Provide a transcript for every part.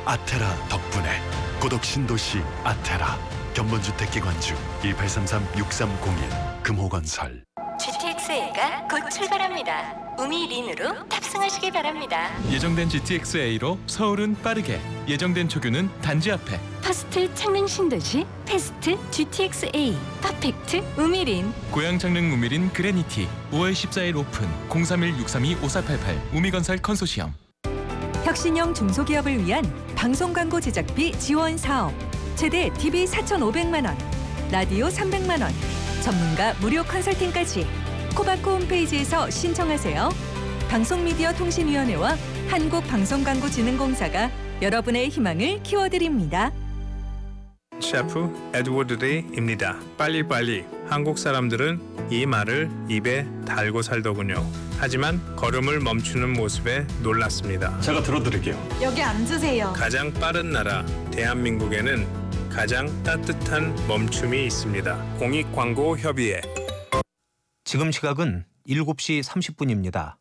아테라 덕분에 고독 신도시 아테라. 견본주택기관주 1833-6301 금호건설. GTX-A가 곧 출발합니다. 우미린으로 탑승하시기 바랍니다. 예정된 GTX-A로 서울은 빠르게, 예정된 초규는 단지 앞에. 퍼스트 창릉 신도시 패스트 GTX-A 퍼펙트 우미린. 고양 창릉 우미린 그레니티 5월 14일 오픈. 031-632-5488 우미건설 컨소시엄. 혁신형 중소기업을 위한 방송 광고 제작비 지원 사업. 최대 TV 4,500만 원, 라디오 300만 원, 전문가 무료 컨설팅까지 코바코 홈페이지에서 신청하세요. 방송미디어통신위원회와 한국방송광고진흥공사가 여러분의 희망을 키워드립니다. 셰프 에드워드 리입니다. 빨리빨리. 한국 사람들은 이 말을 입에 달고 살더군요. 하지만 걸음을 멈추는 모습에 놀랐습니다. 제가 들어드릴게요. 여기 앉으세요. 가장 빠른 나라 대한민국에는 가장 따뜻한 멈춤이 있습니다. 공익광고협의회. 지금 시각은 7시 30분입니다.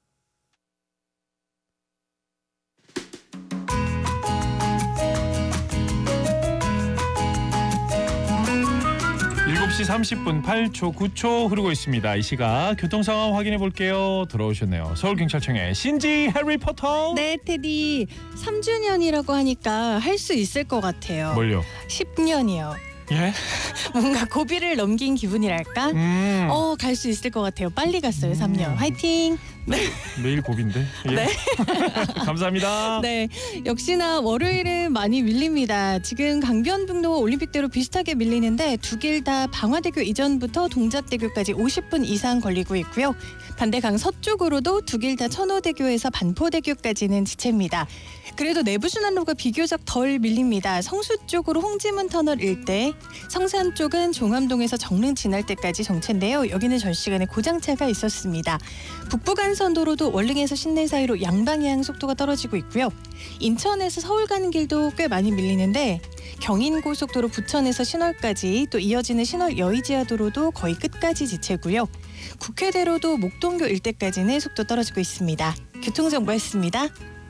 7시 30분 8초 9초 흐르고 있습니다. 이 시각 교통 상황 확인해 볼게요. 들어오셨네요. 서울경찰청의 신지 해리포터. 네, 테디. 3주년이라고 하니까 할 수 있을 것 같아요. 뭘요? 10년이요. 예? 뭔가 고비를 넘긴 기분이랄까? 갈 수 있을 것 같아요. 빨리 갔어요, 3년. 화이팅! 매일 고비인데. 예. 네. 감사합니다. 네, 역시나 월요일은 많이 밀립니다. 지금 강변북로 올림픽대로 비슷하게 밀리는데 두 길 다 방화대교 이전부터 동작대교까지 50분 이상 걸리고 있고요. 반대 강 서쪽으로도 두 길 다 천호대교에서 반포대교까지는 지체입니다. 그래도 내부순환로가 비교적 덜 밀립니다. 성수 쪽으로 홍지문 터널 일대, 성산 쪽은 종암동에서 정릉 지날 때까지 정체인데요. 여기는 전 시간에 고장차가 있었습니다. 북부간선도로도 월릉에서 신내 사이로 양방향 속도가 떨어지고 있고요. 인천에서 서울 가는 길도 꽤 많이 밀리는데 경인고속도로 부천에서 신월까지, 또 이어지는 신월 여의지하도로도 거의 끝까지 지체고요. 국회대로도 목동교 일대까지는 속도 떨어지고 있습니다. 교통정보였습니다.